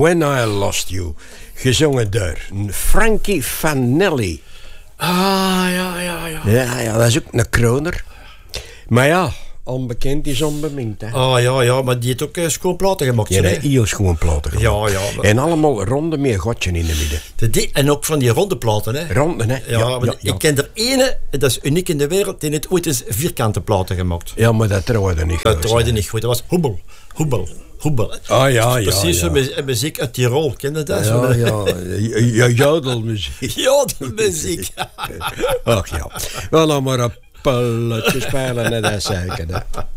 When I Lost You. Gezongen door Frankie Fanelli. Ja. Ja, dat is ook een kroner. Maar ja, onbekend is onbemind. Hè. Ja, maar die heeft ook schoonplaten gemaakt. Ja, heel schoon platen gemaakt. Ja. En allemaal ronde met een gotje in de midden. En ook van die ronde platen, hè. Ronde, hè. Ja. Ik ken er ene, dat is uniek in de wereld, die heeft ooit eens vierkante platen gemaakt. Ja, maar dat draaide niet goed. Dat draaide niet goed, dat was Hoebel. Ja. Precies zo'n muziek uit Tirol, ken je dat? Ja, jodelmuziek. Jodelmuziek. Ach ja, wel dan maar een pulletje spelen, net als zeker.